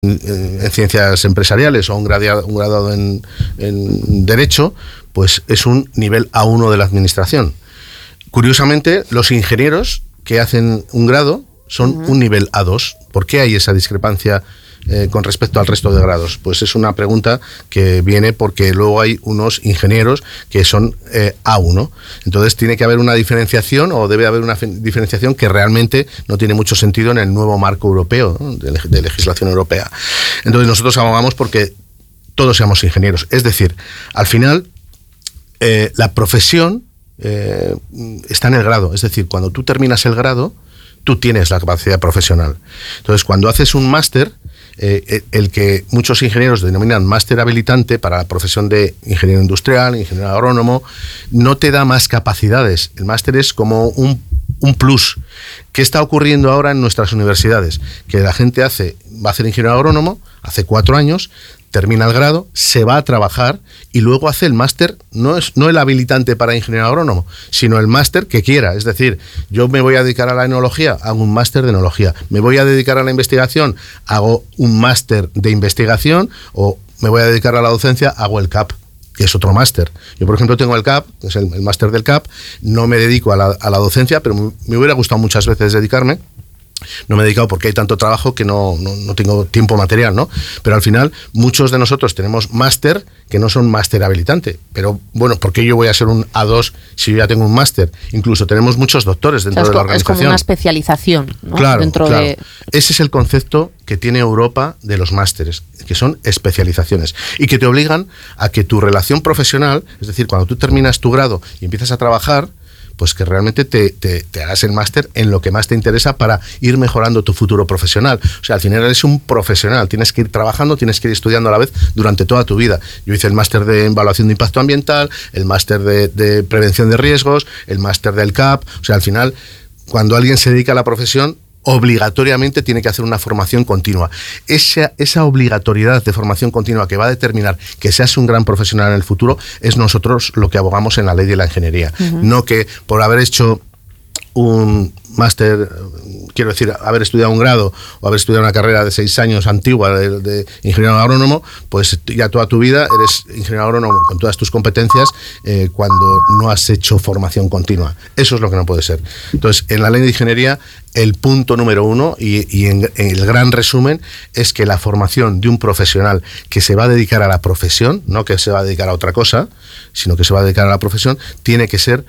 en ciencias empresariales o un graduado en Derecho, pues es un nivel A1 de la administración. Curiosamente, los ingenieros que hacen un grado son un nivel A2. ¿Por qué hay esa discrepancia con respecto al resto de grados? Pues es una pregunta que viene porque luego hay unos ingenieros que son A1. Entonces tiene que haber una diferenciación, o debe haber una diferenciación que realmente no tiene mucho sentido en el nuevo marco europeo, ¿no? de legislación europea. Entonces nosotros abogamos porque todos seamos ingenieros. Es decir, al final la profesión está en el grado. Es decir, cuando tú terminas el grado, tú tienes la capacidad profesional. Entonces, cuando haces un máster, el que muchos ingenieros denominan máster habilitante para la profesión de ingeniero industrial, ingeniero agrónomo, no te da más capacidades. El máster es como un plus. ¿Qué está ocurriendo ahora en nuestras universidades? Que la gente va a hacer ingeniero agrónomo, hace 4 años, termina el grado, se va a trabajar y luego hace el máster, no el habilitante para ingeniero agrónomo, sino el máster que quiera. Es decir, yo me voy a dedicar a la enología, hago un máster de enología. Me voy a dedicar a la investigación, hago un máster de investigación, o me voy a dedicar a la docencia, hago el CAP, que es otro máster. Yo, por ejemplo, tengo el CAP, que es el máster del CAP, no me dedico a la docencia, pero me hubiera gustado muchas veces dedicarme. No me he dedicado porque hay tanto trabajo que no tengo tiempo material, ¿no? Pero al final, muchos de nosotros tenemos máster que no son máster habilitante. Pero bueno, ¿por qué yo voy a ser un A2 si yo ya tengo un máster? Incluso tenemos muchos doctores dentro de la organización. Es como una especialización, ¿no? Claro. Ese es el concepto que tiene Europa de los másteres, que son especializaciones y que te obligan a que tu relación profesional, es decir, cuando tú terminas tu grado y empiezas a trabajar, pues que realmente te hagas el máster en lo que más te interesa para ir mejorando tu futuro profesional. O sea, al final eres un profesional, tienes que ir trabajando, tienes que ir estudiando a la vez durante toda tu vida. Yo hice el máster de evaluación de impacto ambiental, el máster de prevención de riesgos, el máster del CAP. O sea, al final, cuando alguien se dedica a la profesión, obligatoriamente tiene que hacer una formación continua. Esa obligatoriedad de formación continua que va a determinar que seas un gran profesional en el futuro es nosotros lo que abogamos en la ley de la ingeniería. No que por haber hecho un máster, quiero decir, haber estudiado un grado o haber estudiado una carrera de 6 años antigua de ingeniero agrónomo, pues ya toda tu vida eres ingeniero agrónomo con todas tus competencias cuando no has hecho formación continua. Eso es lo que no puede ser. Entonces, en la ley de ingeniería, el punto número 1 y en el gran resumen es que la formación de un profesional que se va a dedicar a la profesión, no que se va a dedicar a otra cosa, sino que se va a dedicar a la profesión, tiene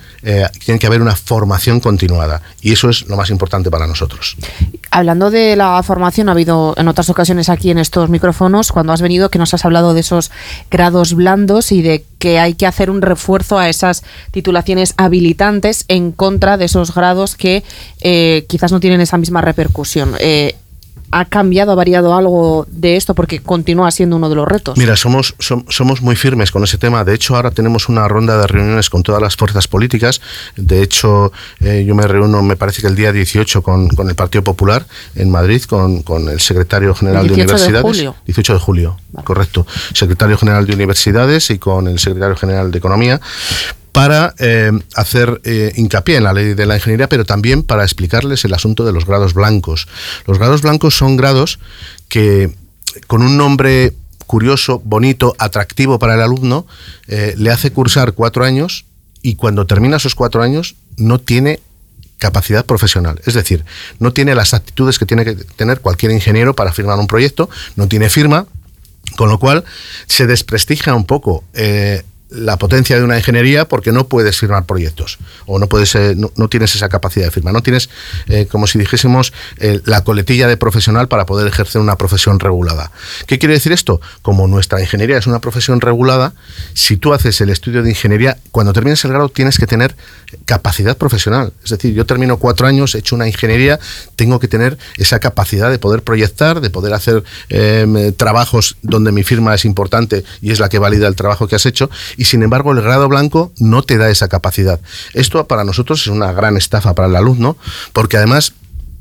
que haber una formación continuada, y eso es lo más importante para nosotros. Hablando de la formación, ha habido en otras ocasiones aquí en estos micrófonos, cuando has venido, que nos has hablado de esos grados blandos y de que hay que hacer un refuerzo a esas titulaciones habilitantes en contra de esos grados que quizás no tienen esa misma repercusión. ¿Ha cambiado, ha variado algo de esto? Porque continúa siendo uno de los retos. Mira, somos muy firmes con ese tema. De hecho, ahora tenemos una ronda de reuniones con todas las fuerzas políticas. De hecho, yo me reúno, me parece que el día 18 con el Partido Popular en Madrid, con el secretario general de Universidades. 18 de julio, vale. Correcto. Secretario general de Universidades y con el secretario general de Economía, para hacer hincapié en la ley de la ingeniería, pero también para explicarles el asunto de los grados blancos. Los grados blancos son grados que, con un nombre curioso, bonito, atractivo para el alumno, le hace cursar 4 años y cuando termina esos 4 años no tiene capacidad profesional. Es decir, no tiene las aptitudes que tiene que tener cualquier ingeniero para firmar un proyecto, no tiene firma, con lo cual se desprestigia un poco la potencia de una ingeniería porque no puedes firmar proyectos o no tienes esa capacidad de firma, no tienes, como si dijésemos, la coletilla de profesional para poder ejercer una profesión regulada. ¿Qué quiere decir esto? Como nuestra ingeniería es una profesión regulada, si tú haces el estudio de ingeniería, cuando termines el grado tienes que tener capacidad profesional. Es decir, yo termino 4 años, he hecho una ingeniería, tengo que tener esa capacidad de poder proyectar, de poder hacer trabajos donde mi firma es importante y es la que valida el trabajo que has hecho, y sin embargo el grado blanco no te da esa capacidad. Esto para nosotros es una gran estafa para el alumno, porque además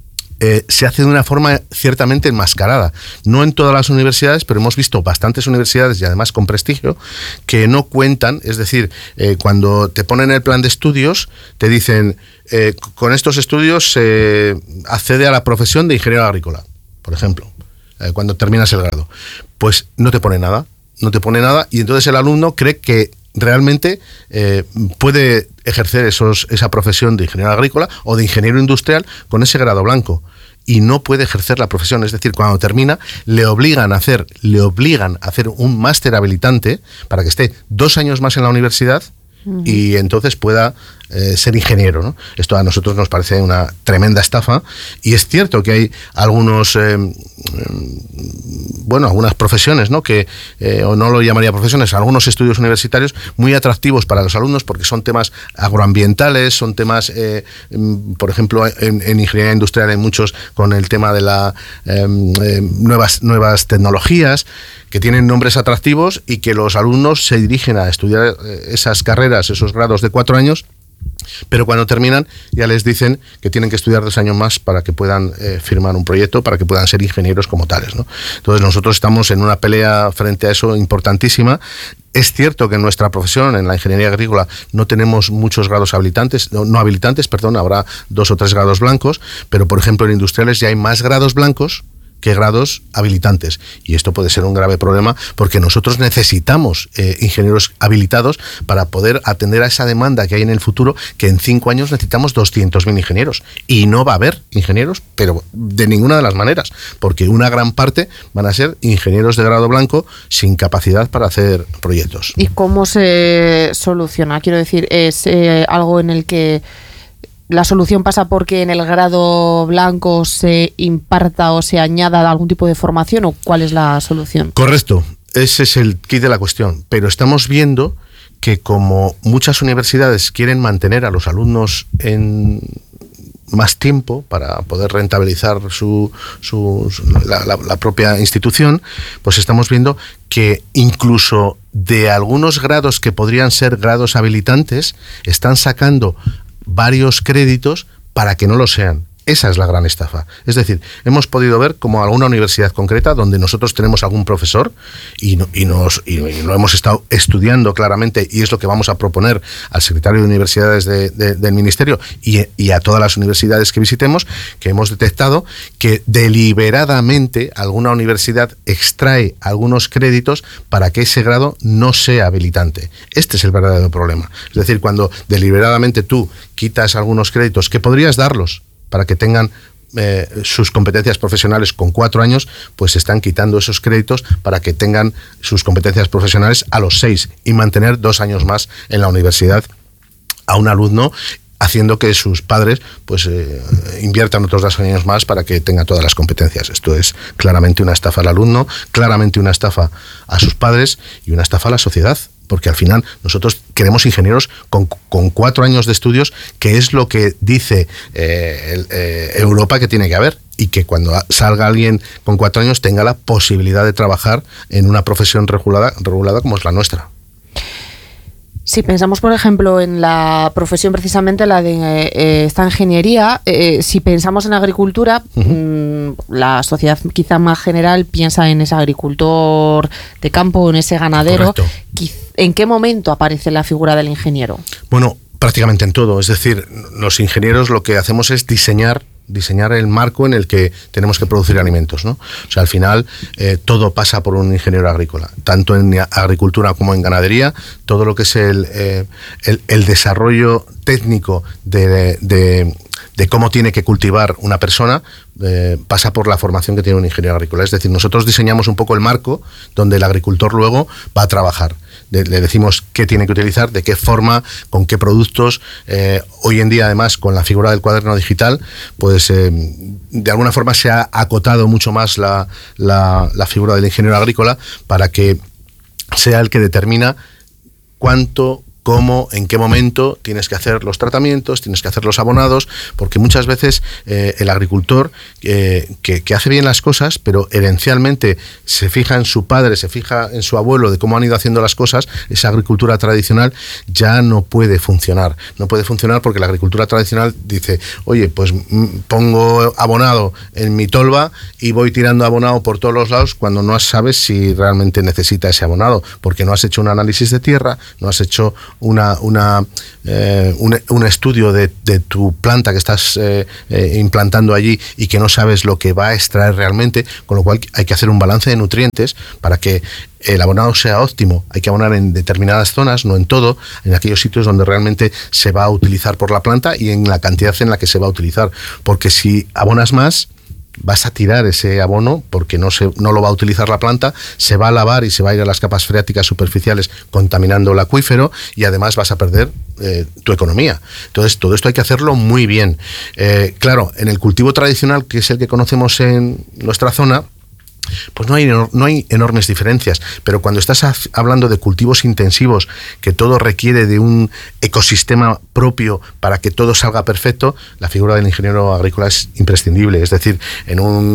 se hace de una forma ciertamente enmascarada. No en todas las universidades, pero hemos visto bastantes universidades, y además con prestigio, que no cuentan. Es decir, cuando te ponen el plan de estudios, te dicen, con estos estudios se accede a la profesión de ingeniero agrícola, por ejemplo. cuando terminas el grado. Pues no te pone nada, y entonces el alumno cree que realmente puede ejercer esa profesión de ingeniero agrícola o de ingeniero industrial con ese grado blanco. Y no puede ejercer la profesión, es decir, cuando termina le obligan a hacer un máster habilitante para que esté 2 años más en la universidad y entonces pueda ser ingeniero, ¿no? Esto a nosotros nos parece una tremenda estafa, y es cierto que hay algunas profesiones, ¿no? Que o no lo llamaría profesiones, algunos estudios universitarios muy atractivos para los alumnos porque son temas agroambientales, son temas, por ejemplo, en ingeniería industrial hay muchos con el tema de la nuevas tecnologías, que tienen nombres atractivos y que los alumnos se dirigen a estudiar esas carreras, esos grados de 4 años, pero cuando terminan ya les dicen que tienen que estudiar 2 años más para que puedan firmar un proyecto, para que puedan ser ingenieros como tales, ¿no? Entonces nosotros estamos en una pelea frente a eso importantísima. Es cierto que en nuestra profesión, en la ingeniería agrícola, no tenemos muchos grados habilitantes, no habilitantes, perdón, habrá 2 o 3 grados blancos, pero por ejemplo en industriales ya hay más grados blancos que grados habilitantes, y esto puede ser un grave problema porque nosotros necesitamos ingenieros habilitados para poder atender a esa demanda que hay en el futuro, que en 5 años necesitamos 200.000 ingenieros, y no va a haber ingenieros, pero de ninguna de las maneras, porque una gran parte van a ser ingenieros de grado blanco sin capacidad para hacer proyectos. ¿Y cómo se soluciona? Quiero decir, ¿es algo en el que la solución pasa porque en el grado blanco se imparta o se añada algún tipo de formación, o cuál es la solución? Correcto, ese es el quid de la cuestión, pero estamos viendo que como muchas universidades quieren mantener a los alumnos en más tiempo para poder rentabilizar la propia institución, pues estamos viendo que incluso de algunos grados que podrían ser grados habilitantes están sacando varios créditos para que no lo sean. Esa es la gran estafa. Es decir, hemos podido ver como alguna universidad concreta donde nosotros tenemos algún profesor y lo hemos estado estudiando claramente, y es lo que vamos a proponer al secretario de Universidades del Ministerio y a todas las universidades que visitemos, que hemos detectado que deliberadamente alguna universidad extrae algunos créditos para que ese grado no sea habilitante. Este es el verdadero problema. Es decir, cuando deliberadamente tú quitas algunos créditos que podrías darlos para que tengan sus competencias profesionales con 4 años, pues se están quitando esos créditos para que tengan sus competencias profesionales a los 6 y mantener 2 años más en la universidad a un alumno, haciendo que sus padres pues inviertan otros 2 años más para que tenga todas las competencias. Esto es claramente una estafa al alumno, claramente una estafa a sus padres y una estafa a la sociedad, porque al final nosotros queremos ingenieros con 4 años de estudios, que es lo que dice Europa que tiene que haber, y que cuando salga alguien con 4 años tenga la posibilidad de trabajar en una profesión regulada como es la nuestra. Si pensamos, por ejemplo, en la profesión precisamente, la de esta ingeniería, si pensamos en agricultura, la sociedad quizá más general piensa en ese agricultor de campo, en ese ganadero. Correcto. ¿En qué momento aparece la figura del ingeniero? Bueno, prácticamente en todo. Es decir, los ingenieros lo que hacemos es diseñar el marco en el que tenemos que producir alimentos, ¿no? O sea, al final todo pasa por un ingeniero agrícola, tanto en agricultura como en ganadería. Todo lo que es el desarrollo técnico de cómo tiene que cultivar una persona pasa por la formación que tiene un ingeniero agrícola. Es decir, nosotros diseñamos un poco el marco donde el agricultor luego va a trabajar. Le decimos qué tiene que utilizar, de qué forma, con qué productos. Hoy en día, además, con la figura del cuaderno digital, pues de alguna forma se ha acotado mucho más la figura del ingeniero agrícola para que sea el que determina cuánto, cómo, en qué momento tienes que hacer los tratamientos, tienes que hacer los abonados, porque muchas veces el agricultor que hace bien las cosas, pero herencialmente se fija en su padre, se fija en su abuelo, de cómo han ido haciendo las cosas, esa agricultura tradicional ya no puede funcionar. No puede funcionar porque la agricultura tradicional dice, oye, pues pongo abonado en mi tolva y voy tirando abonado por todos los lados, cuando no sabes si realmente necesita ese abonado, porque no has hecho un análisis de tierra, no has hecho un estudio de tu planta que estás implantando allí y que no sabes lo que va a extraer realmente, con lo cual hay que hacer un balance de nutrientes para que el abonado sea óptimo. Hay que abonar en determinadas zonas, no en todo, en aquellos sitios donde realmente se va a utilizar por la planta y en la cantidad en la que se va a utilizar, porque si abonas más, vas a tirar ese abono porque no lo va a utilizar la planta, se va a lavar y se va a ir a las capas freáticas superficiales contaminando el acuífero, y además vas a perder tu economía. Entonces, todo esto hay que hacerlo muy bien. Claro, en el cultivo tradicional, que es el que conocemos en nuestra zona, pues no hay enormes diferencias, pero cuando estás hablando de cultivos intensivos, que todo requiere de un ecosistema propio para que todo salga perfecto, la figura del ingeniero agrícola es imprescindible. Es decir, en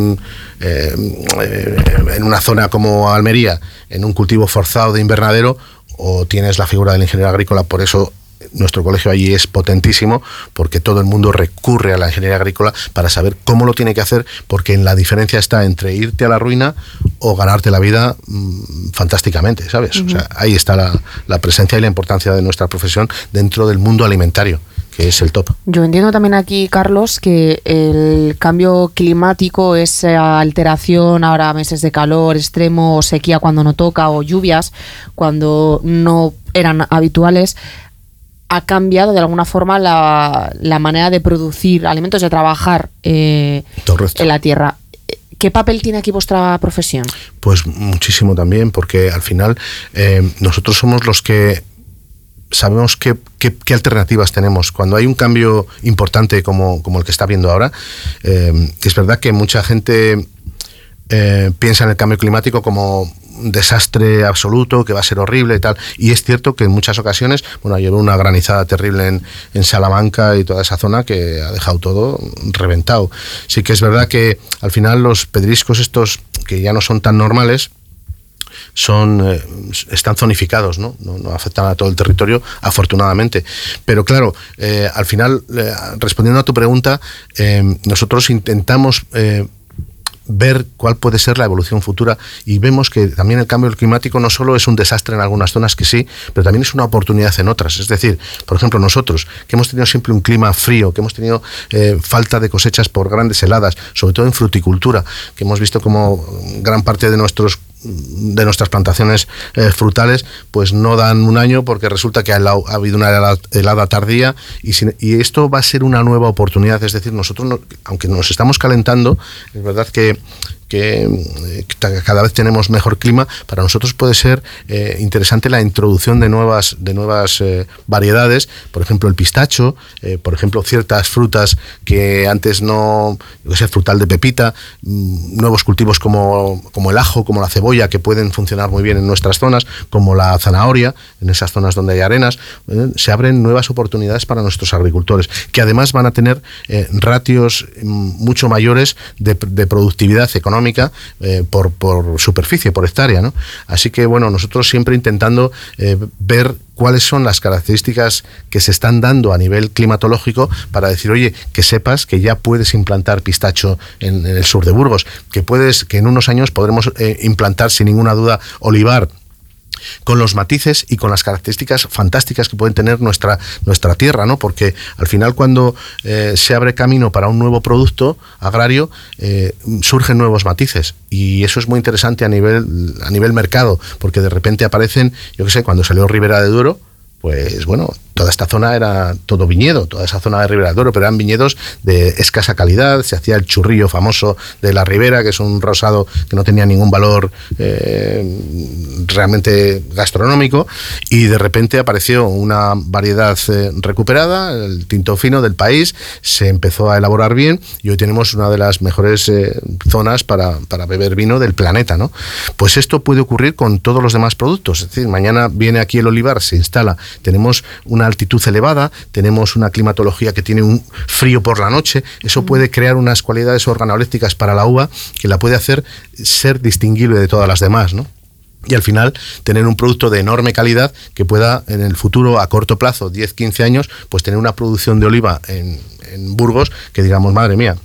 una zona como Almería, en un cultivo forzado de invernadero, o tienes la figura del ingeniero agrícola. Por eso nuestro colegio allí es potentísimo, porque todo el mundo recurre a la ingeniería agrícola para saber cómo lo tiene que hacer, porque en la diferencia está entre irte a la ruina o ganarte la vida fantásticamente, ¿sabes? O sea, ahí está la presencia y la importancia de nuestra profesión dentro del mundo alimentario, que es el top. Yo entiendo también aquí, Carlos, que el cambio climático, esa alteración, ahora meses de calor extremo, o sequía cuando no toca, o lluvias cuando no eran habituales, ha cambiado de alguna forma la manera de producir alimentos, de trabajar en la tierra. ¿Qué papel tiene aquí vuestra profesión? Pues muchísimo también, porque al final nosotros somos los que sabemos qué alternativas tenemos. Cuando hay un cambio importante como el que está habiendo ahora, es verdad que mucha gente piensa en el cambio climático como un desastre absoluto, que va a ser horrible y tal, y es cierto que en muchas ocasiones, llevó una granizada terrible en Salamanca y toda esa zona que ha dejado todo reventado. Sí que es verdad que al final los pedriscos estos, que ya no son tan normales, están zonificados, ¿no? No afectan a todo el territorio, afortunadamente. Pero claro, al final, respondiendo a tu pregunta, nosotros intentamos ver cuál puede ser la evolución futura, y vemos que también el cambio climático no solo es un desastre en algunas zonas, que sí, pero también es una oportunidad en otras. Es decir, por ejemplo, nosotros, que hemos tenido siempre un clima frío, que hemos tenido falta de cosechas por grandes heladas, sobre todo en fruticultura, que hemos visto como gran parte de nuestras plantaciones frutales pues no dan un año, porque resulta que ha habido una helada tardía, y esto va a ser una nueva oportunidad. Es decir, nosotros, aunque nos estamos calentando, es verdad que cada vez tenemos mejor clima. Para nosotros puede ser interesante la introducción de nuevas variedades, por ejemplo el pistacho, por ejemplo ciertas frutas que antes no, frutal de pepita, nuevos cultivos como el ajo, como la cebolla, que pueden funcionar muy bien en nuestras zonas, como la zanahoria, en esas zonas donde hay arenas. Se abren nuevas oportunidades para nuestros agricultores, que además van a tener ratios mucho mayores de productividad económica por superficie, por hectárea, ¿no? Así que nosotros siempre intentando ver cuáles son las características que se están dando a nivel climatológico, para decir, oye, que sepas que ya puedes implantar pistacho en el sur de Burgos, que en unos años podremos implantar sin ninguna duda olivar, con los matices y con las características fantásticas que pueden tener nuestra tierra, ¿no? Porque al final, cuando se abre camino para un nuevo producto agrario, surgen nuevos matices, y eso es muy interesante a nivel mercado, porque de repente aparecen, cuando salió Ribera de Duero, pues toda esta zona era todo viñedo, toda esa zona de Ribera del Duero, pero eran viñedos de escasa calidad. Se hacía el churrillo famoso de la Ribera, que es un rosado que no tenía ningún valor realmente gastronómico, y de repente apareció una variedad recuperada, el tinto fino del país, se empezó a elaborar bien, y hoy tenemos una de las mejores zonas para beber vino del planeta, ¿no? Pues esto puede ocurrir con todos los demás productos. Es decir, mañana viene aquí el olivar, se instala, tenemos una altitud elevada, tenemos una climatología que tiene un frío por la noche, eso puede crear unas cualidades organolépticas para la uva que la puede hacer ser distinguible de todas las demás, ¿no? Y al final tener un producto de enorme calidad que pueda en el futuro, a corto plazo, 10-15 años, pues tener una producción de oliva en Burgos que digamos, madre mía,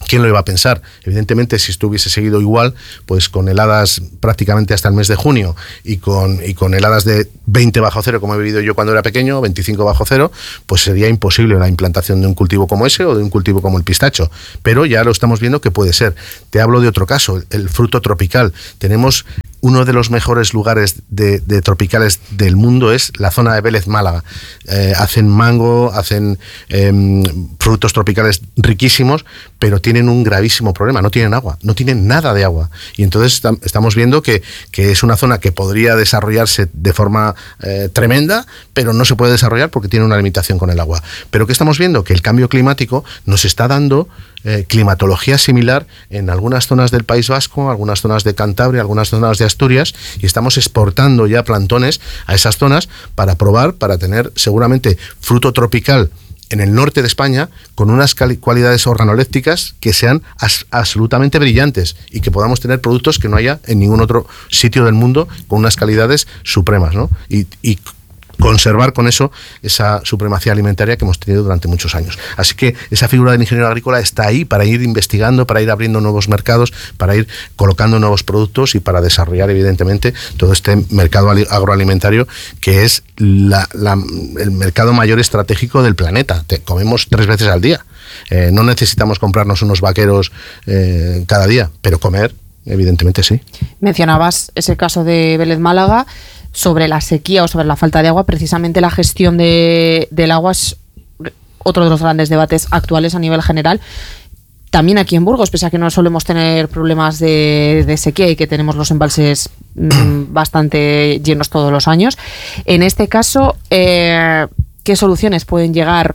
¿Quién lo iba a pensar? Evidentemente, si esto hubiese seguido igual, pues con heladas prácticamente hasta el mes de junio y con heladas de 20 bajo cero, como he vivido yo cuando era pequeño, 25 bajo cero, pues sería imposible la implantación de un cultivo como ese o de un cultivo como el pistacho. Pero ya lo estamos viendo que puede ser. Te hablo de otro caso, el fruto tropical. Tenemos uno de los mejores lugares de tropicales del mundo, es la zona de Vélez, Málaga. Hacen mango, hacen frutos tropicales riquísimos, pero tienen un gravísimo problema, no tienen agua, no tienen nada de agua. Y entonces estamos viendo que es una zona que podría desarrollarse de forma tremenda, pero no se puede desarrollar porque tiene una limitación con el agua. Pero ¿qué estamos viendo? Que el cambio climático nos está dando climatología similar en algunas zonas del País Vasco, algunas zonas de Cantabria, algunas zonas de Asturias, y estamos exportando ya plantones a esas zonas para probar, para tener seguramente fruto tropical en el norte de España con unas cualidades organolépticas que sean absolutamente brillantes y que podamos tener productos que no haya en ningún otro sitio del mundo con unas calidades supremas, ¿no? Y conservar con eso esa supremacía alimentaria que hemos tenido durante muchos años. Así que esa figura del ingeniero agrícola está ahí para ir investigando, para ir abriendo nuevos mercados, para ir colocando nuevos productos y para desarrollar evidentemente todo este mercado agroalimentario que es el mercado mayor estratégico del planeta. Comemos 3 veces al día. No necesitamos comprarnos unos vaqueros cada día, pero comer evidentemente sí. Mencionabas ese caso de Vélez, Málaga, sobre la sequía o sobre la falta de agua. Precisamente la gestión del agua es otro de los grandes debates actuales a nivel general. También aquí en Burgos, pese a que no solemos tener problemas de sequía y que tenemos los embalses bastante llenos todos los años. En este caso, ¿qué soluciones pueden llegar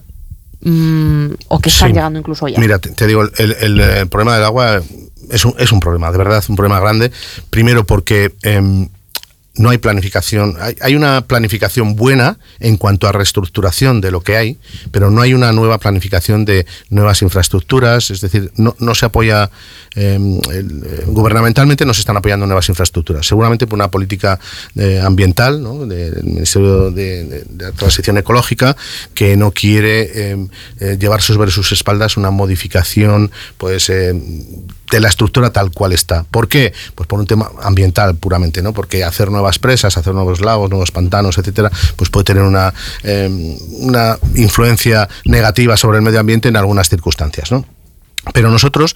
o que están llegando incluso ya? Mira, te digo, el problema del agua es un problema, de verdad, un problema grande. Primero porque no hay planificación. Hay una planificación buena en cuanto a reestructuración de lo que hay, pero no hay una nueva planificación de nuevas infraestructuras. Es decir, no se apoya gubernamentalmente, no se están apoyando nuevas infraestructuras. Seguramente por una política ambiental, ¿no?, del Ministerio de la Transición Ecológica, que no quiere llevar sobre sus espaldas una modificación, pues de la estructura tal cual está. ¿Por qué? Pues por un tema ambiental puramente, ¿no? Porque hacer nuevas presas, hacer nuevos lagos, nuevos pantanos, etcétera, pues puede tener una influencia negativa sobre el medio ambiente en algunas circunstancias, ¿no? Pero nosotros,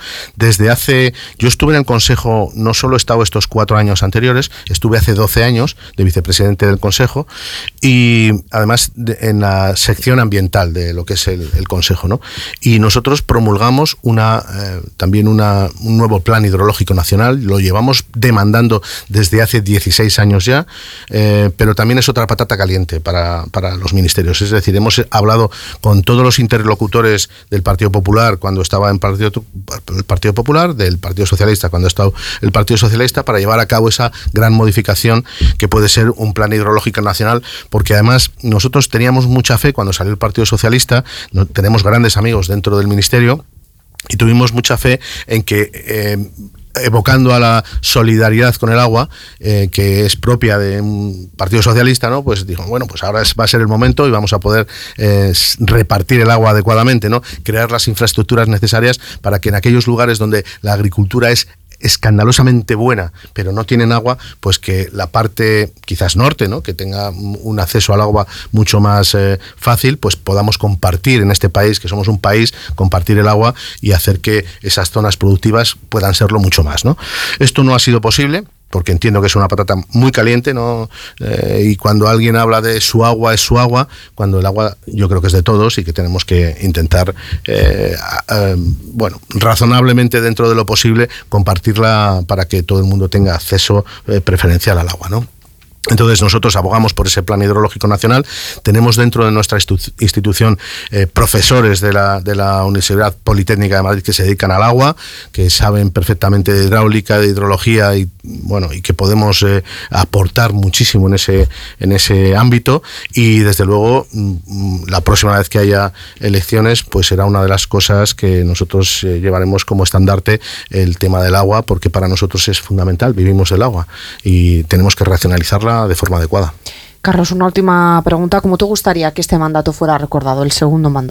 yo estuve en el Consejo, no solo he estado estos 4 años anteriores, estuve hace 12 años de vicepresidente del Consejo y además en la sección ambiental de lo que es el Consejo, ¿no? Y nosotros promulgamos también un nuevo plan hidrológico nacional, lo llevamos demandando desde hace 16 años ya, pero también es otra patata caliente para los ministerios. Es decir, hemos hablado con todos los interlocutores del Partido Popular cuando estaba en el Partido Popular, del Partido Socialista cuando ha estado el Partido Socialista, para llevar a cabo esa gran modificación que puede ser un plan hidrológico nacional, porque además nosotros teníamos mucha fe cuando salió el Partido Socialista, tenemos grandes amigos dentro del Ministerio y tuvimos mucha fe en que evocando a la solidaridad con el agua, que es propia de un partido socialista, ¿no? Pues dijo, bueno, pues ahora va a ser el momento y vamos a poder repartir el agua adecuadamente, ¿no? Crear las infraestructuras necesarias para que en aquellos lugares donde la agricultura es escandalosamente buena, pero no tienen agua, pues que la parte quizás norte, ¿no?, que tenga un acceso al agua mucho más fácil, pues podamos compartir en este país, que somos un país, compartir el agua y hacer que esas zonas productivas puedan serlo mucho más, ¿no? Esto no ha sido posible, porque entiendo que es una patata muy caliente, ¿no? Y cuando alguien habla de su agua, es su agua, cuando el agua yo creo que es de todos y que tenemos que intentar, razonablemente dentro de lo posible, compartirla para que todo el mundo tenga acceso preferencial al agua, ¿no? Entonces nosotros abogamos por ese plan hidrológico nacional. Tenemos dentro de nuestra institución profesores de la Universidad Politécnica de Madrid que se dedican al agua, que saben perfectamente de hidráulica, de hidrología y que podemos aportar muchísimo en ese ámbito. Y desde luego la próxima vez que haya elecciones, pues será una de las cosas que nosotros llevaremos como estandarte, el tema del agua, porque para nosotros es fundamental. Vivimos del agua y tenemos que racionalizarla de forma adecuada. Carlos, una última pregunta. ¿Cómo te gustaría que este mandato fuera recordado, el segundo mandato?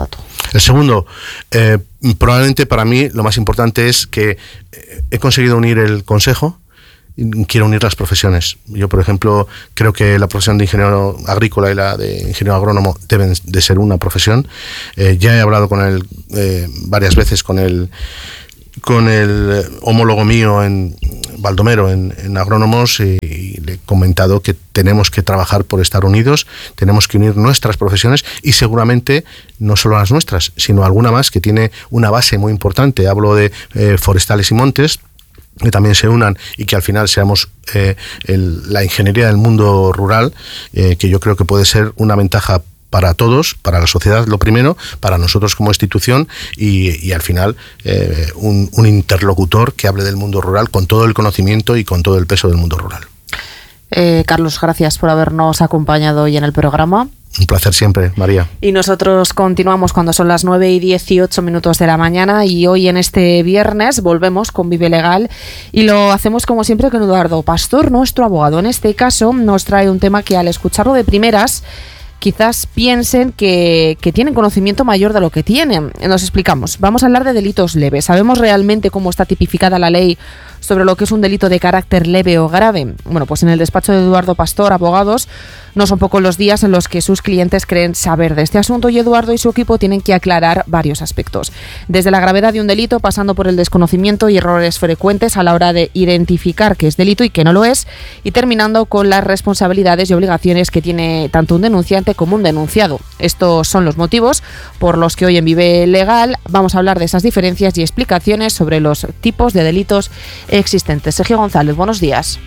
El segundo, probablemente para mí lo más importante es que he conseguido unir el consejo. Quiero unir las profesiones. Yo, por ejemplo, creo que la profesión de ingeniero agrícola y la de ingeniero agrónomo deben de ser una profesión. Ya he hablado con él varias veces, con el homólogo mío en Baldomero, en agrónomos, y le he comentado que tenemos que trabajar por estar unidos, tenemos que unir nuestras profesiones y seguramente no solo las nuestras, sino alguna más que tiene una base muy importante. Hablo de forestales y montes, que también se unan y que al final seamos la ingeniería del mundo rural, que yo creo que puede ser una ventaja para todos, para la sociedad lo primero, para nosotros como institución y al final un interlocutor que hable del mundo rural con todo el conocimiento y con todo el peso del mundo rural. Carlos, gracias por habernos acompañado hoy en el programa. Un placer siempre, María. Y nosotros continuamos cuando son las 9:18 de la mañana y hoy en este viernes volvemos con Vive Legal y lo hacemos como siempre con Eduardo Pastor, nuestro abogado. En este caso nos trae un tema que al escucharlo de primeras quizás piensen que tienen conocimiento mayor de lo que tienen. Nos explicamos. Vamos a hablar de delitos leves. ¿Sabemos realmente cómo está tipificada la ley sobre lo que es un delito de carácter leve o grave? Bueno, pues en el despacho de Eduardo Pastor, abogados, no son pocos los días en los que sus clientes creen saber de este asunto y Eduardo y su equipo tienen que aclarar varios aspectos. Desde la gravedad de un delito, pasando por el desconocimiento y errores frecuentes a la hora de identificar qué es delito y qué no lo es, y terminando con las responsabilidades y obligaciones que tiene tanto un denunciante como un denunciado. Estos son los motivos por los que hoy en Vive Legal vamos a hablar de esas diferencias y explicaciones sobre los tipos de delitos existentes. Sergio González, buenos días.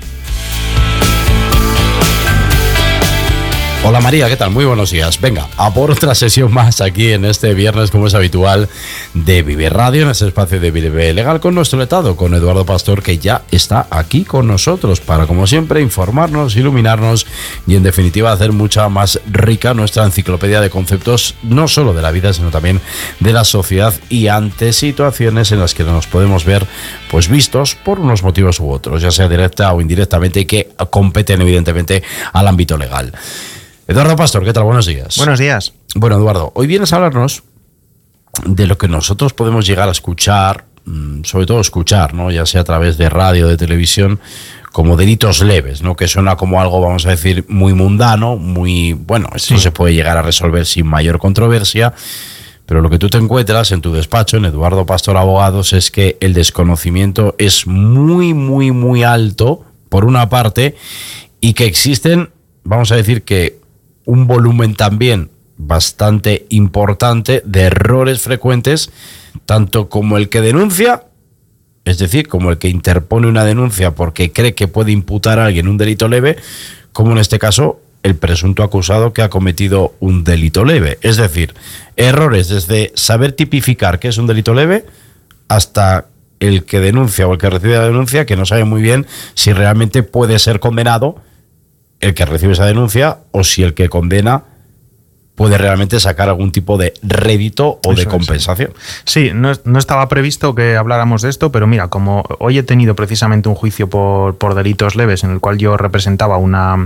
Hola María, ¿qué tal? Muy buenos días. Venga, a por otra sesión más aquí en este viernes, como es habitual, de Vive Radio, en este espacio de Vive Legal con nuestro letrado, con Eduardo Pastor, que ya está aquí con nosotros para, como siempre, informarnos, iluminarnos y, en definitiva, hacer mucha más rica nuestra enciclopedia de conceptos, no solo de la vida, sino también de la sociedad y ante situaciones en las que nos podemos ver pues vistos por unos motivos u otros, ya sea directa o indirectamente, y que competen, evidentemente, al ámbito legal. Eduardo Pastor, ¿qué tal? Buenos días. Buenos días. Bueno, Eduardo, hoy vienes a hablarnos de lo que nosotros podemos llegar a escuchar, sobre todo escuchar, ¿no? Ya sea a través de radio, de televisión, como delitos leves, ¿no? Que suena como algo, vamos a decir, muy mundano, muy, bueno, esto se puede llegar a resolver sin mayor controversia, pero lo que tú te encuentras en tu despacho, en Eduardo Pastor Abogados, es que el desconocimiento es muy, muy, muy alto, por una parte, y que existen, vamos a decir que un volumen también bastante importante de errores frecuentes, tanto como el que denuncia, es decir, como el que interpone una denuncia porque cree que puede imputar a alguien un delito leve, como en este caso el presunto acusado que ha cometido un delito leve. Es decir, errores desde saber tipificar qué es un delito leve hasta el que denuncia o el que recibe la denuncia, que no sabe muy bien si realmente puede ser condenado el que recibe esa denuncia o si el que condena puede realmente sacar algún tipo de rédito o de compensación. Sí, no estaba previsto que habláramos de esto, pero mira, como hoy he tenido precisamente un juicio por delitos leves en el cual yo representaba a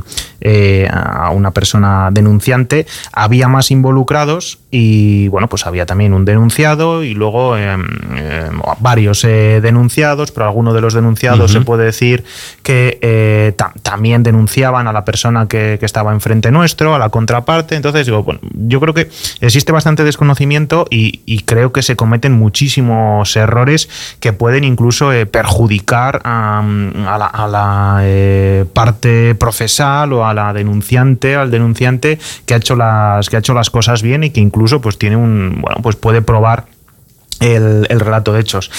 una persona denunciante, había más involucrados y bueno, pues había también un denunciado y luego varios denunciados, pero alguno de los denunciados se puede decir que también denunciaban a la persona que estaba enfrente nuestro, a la contraparte. Entonces digo, bueno, yo creo que existe bastante desconocimiento y creo que se cometen muchísimos errores que pueden incluso perjudicar a la parte procesal o a la denunciante, al denunciante que ha hecho las cosas bien y que incluso pues tiene pues puede probar el relato de hechos.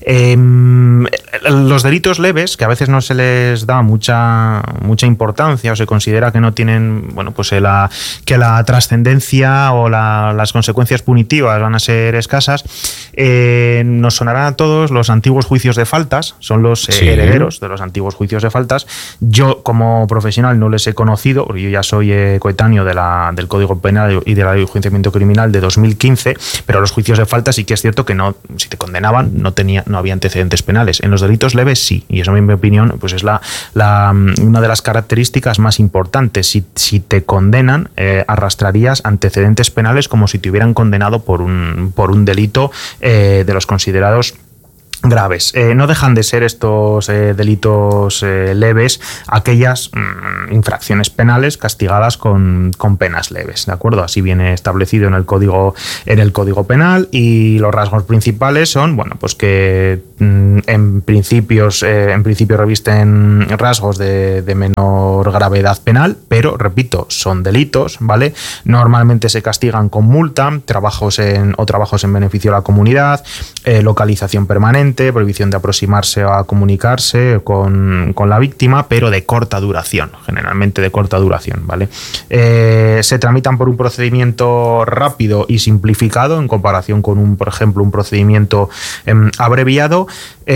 Los delitos leves, que a veces no se les da mucha importancia o se considera que no tienen, bueno, pues que la trascendencia o las consecuencias punitivas van a ser escasas, nos sonarán a todos los antiguos juicios de faltas, son los herederos de los antiguos juicios de faltas. Yo como profesional no les he conocido, porque yo ya soy coetáneo del Código Penal y de la Ley de Enjuiciamiento Criminal de 2015, pero los juicios de faltas sí que es cierto que si te condenaban, no había antecedentes penales. En los delitos leves sí, y eso en mi opinión pues es una de las características más importantes. Si te condenan, arrastrarías antecedentes penales como si te hubieran condenado por un delito de los considerados graves. No dejan de ser estos delitos leves aquellas infracciones penales castigadas con penas leves, ¿de acuerdo? Así viene establecido en el Código Penal, y los rasgos principales son, bueno, pues que en principio revisten rasgos de menor gravedad penal, pero repito, son delitos, ¿vale? Normalmente se castigan con multa, trabajos en beneficio de la comunidad, localización permanente, prohibición de aproximarse o a comunicarse con la víctima, pero de corta duración, generalmente de corta duración, ¿vale? Se tramitan por un procedimiento rápido y simplificado en comparación con por ejemplo, un procedimiento abreviado.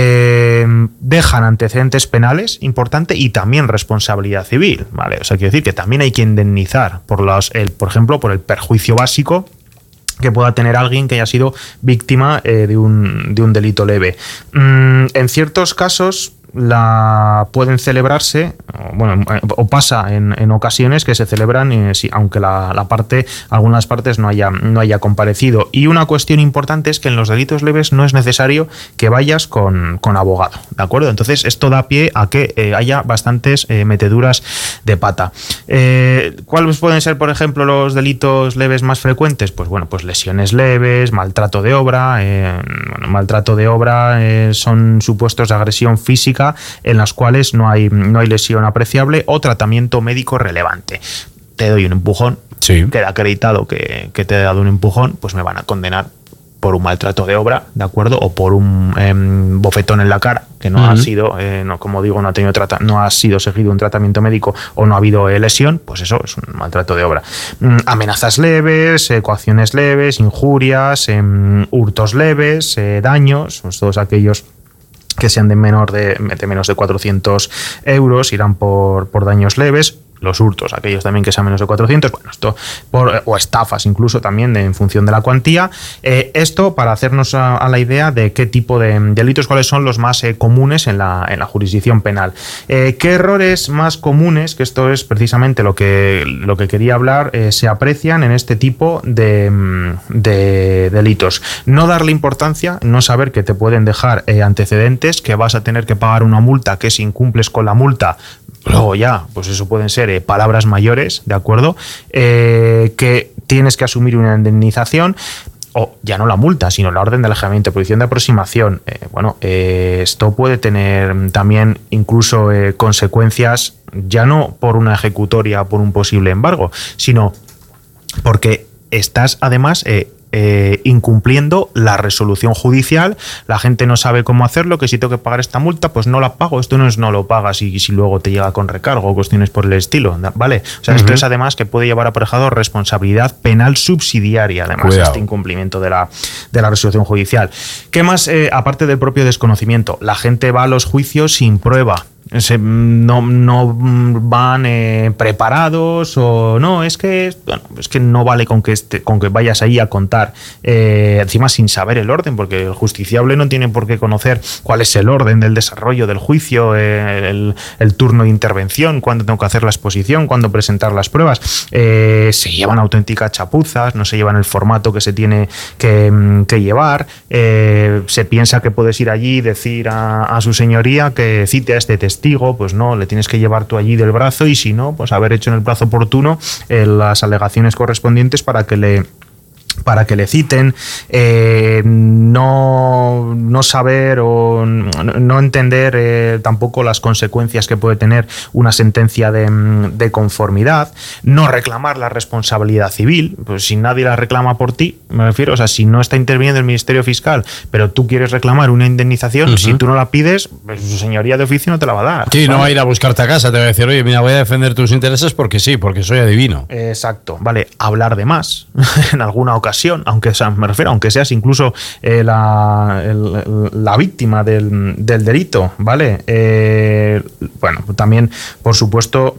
Dejan antecedentes penales, importante, y también responsabilidad civil, ¿vale? O sea, quiero decir que también hay que indemnizar por ejemplo, por el perjuicio básico que pueda tener alguien que haya sido víctima de un delito leve. En ciertos casos pueden celebrarse, o pasa en ocasiones que se celebran aunque algunas partes no haya comparecido. Y una cuestión importante es que en los delitos leves no es necesario que vayas con abogado, ¿de acuerdo? Entonces esto da pie a que haya bastantes meteduras de pata. ¿Cuáles pueden ser, por ejemplo, los delitos leves más frecuentes? Pues lesiones leves, maltrato de obra. Maltrato de obra son supuestos de agresión física en las cuales no hay lesión apreciable o tratamiento médico relevante. Te doy un empujón, sí, queda acreditado que te he dado un empujón, pues me van a condenar por un maltrato de obra, ¿de acuerdo? O por un bofetón en la cara, que no ha sido, como digo, no ha sido seguido un tratamiento médico o no ha habido lesión, pues eso es un maltrato de obra. Amenazas leves, coacciones leves, injurias, hurtos leves, daños, pues todos aquellos que sean de menos de 400 euros irán por daños leves. Los hurtos, aquellos también que sean menos de 400, o estafas incluso también en función de la cuantía. Esto para hacernos a la idea de qué tipo de delitos, cuáles son los más comunes en la jurisdicción penal. ¿Qué errores más comunes, que esto es precisamente lo que quería hablar, se aprecian en este tipo de delitos? No darle importancia, no saber que te pueden dejar antecedentes, que vas a tener que pagar una multa, que si incumples con la multa, luego ya, pues eso pueden ser palabras mayores, ¿de acuerdo? Que tienes que asumir una indemnización, o ya no la multa, sino la orden de alejamiento, prohibición de aproximación. Esto puede tener también incluso consecuencias, ya no por una ejecutoria o por un posible embargo, sino porque estás además incumpliendo la resolución judicial. La gente no sabe cómo hacerlo, que si tengo que pagar esta multa, pues no la pago. Esto no lo pagas y si luego te llega con recargo o cuestiones por el estilo, ¿vale? O sea, esto es además que puede llevar aparejado responsabilidad penal subsidiaria, además, este incumplimiento de la resolución judicial. ¿Qué más? Aparte del propio desconocimiento, la gente va a los juicios sin prueba. No van preparados, o no, es que no vale con que vayas ahí a contar, encima sin saber el orden, porque el justiciable no tiene por qué conocer cuál es el orden del desarrollo del juicio, el turno de intervención, cuándo tengo que hacer la exposición, cuándo presentar las pruebas. Se llevan auténticas chapuzas, no se llevan el formato que se tiene que llevar. Se piensa que puedes ir allí y decir a su señoría que cite a este testigo. Pues no, le tienes que llevar tú allí del brazo, y si no, pues haber hecho en el plazo oportuno las alegaciones correspondientes para que le citen. No saber o no entender tampoco las consecuencias que puede tener una sentencia de conformidad. No reclamar la responsabilidad civil, pues si nadie la reclama por ti, me refiero, o sea, si no está interviniendo el Ministerio Fiscal, pero tú quieres reclamar una indemnización, si tú no la pides, pues su señoría de oficio no te la va a dar. Sí, ¿vale? No va a ir a buscarte a casa, te va a decir, oye, mira, voy a defender tus intereses porque sí, porque soy adivino. Exacto, vale. Hablar de más en alguna ocasión ocasión, aunque seas incluso la víctima del delito, ¿vale? Bueno, también, por supuesto,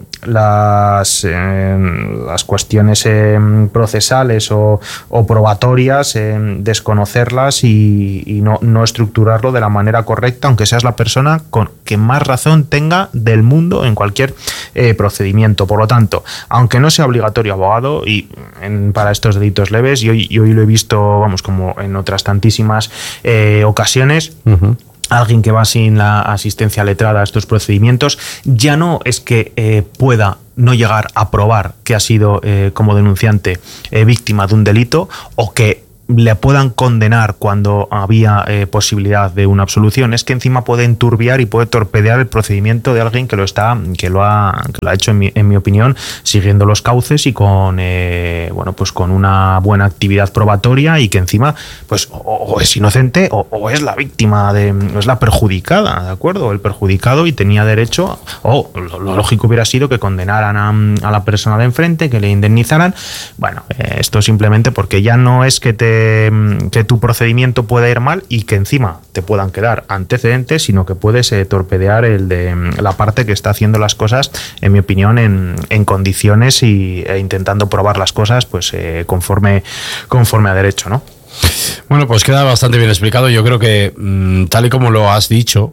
las cuestiones procesales o probatorias, desconocerlas y no estructurarlo de la manera correcta, aunque seas la persona que más razón tenga del mundo en cualquier procedimiento. Por lo tanto, aunque no sea obligatorio abogado para estos delitos leves, y hoy lo he visto, vamos, como en otras tantísimas ocasiones, alguien que va sin la asistencia letrada a estos procedimientos, ya no es que pueda no llegar a probar que ha sido como denunciante víctima de un delito, o que le puedan condenar cuando había posibilidad de una absolución, es que encima puede enturbiar y puede torpedear el procedimiento de alguien que lo ha hecho, en mi opinión, siguiendo los cauces y con pues con una buena actividad probatoria, y que encima pues o es inocente o es la víctima o es la perjudicada, ¿de acuerdo? El perjudicado, y tenía derecho, lo lógico hubiera sido que condenaran a la persona de enfrente, que le indemnizaran. Bueno, esto simplemente porque ya no es que tu procedimiento pueda ir mal y que encima te puedan quedar antecedentes, sino que puedes torpedear el de la parte que está haciendo las cosas, en mi opinión, en condiciones e intentando probar las cosas pues conforme a derecho, ¿no? Bueno, pues queda bastante bien explicado. Yo creo que tal y como lo has dicho,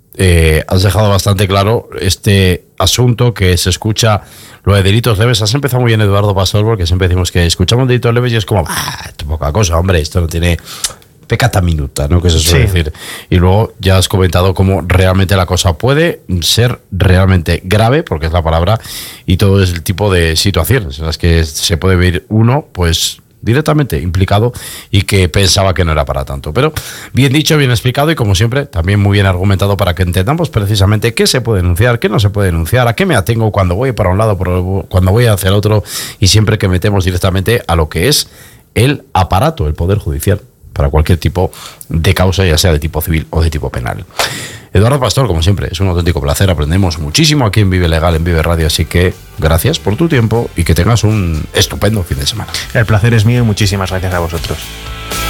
has dejado bastante claro este asunto que se escucha, lo de delitos leves. Has empezado muy bien, Eduardo Pastor, porque siempre decimos que escuchamos delitos leves y es como, poca cosa, hombre, esto no tiene peccata minuta, ¿no? Que se suele decir. Y luego ya has comentado cómo realmente la cosa puede ser realmente grave, porque es la palabra, y todo es el tipo de situaciones en las que se puede ver uno, pues, directamente implicado, y que pensaba que no era para tanto. Pero bien dicho, bien explicado, y como siempre también muy bien argumentado, para que entendamos precisamente qué se puede denunciar, qué no se puede denunciar, a qué me atengo cuando voy para un lado, cuando voy hacia el otro, y siempre que metemos directamente a lo que es el aparato, el Poder Judicial, para cualquier tipo de causa, ya sea de tipo civil o de tipo penal. Eduardo Pastor, como siempre, es un auténtico placer. Aprendemos muchísimo aquí en Vive Legal, en Vive Radio, así que gracias por tu tiempo y que tengas un estupendo fin de semana. El placer es mío y muchísimas gracias a vosotros.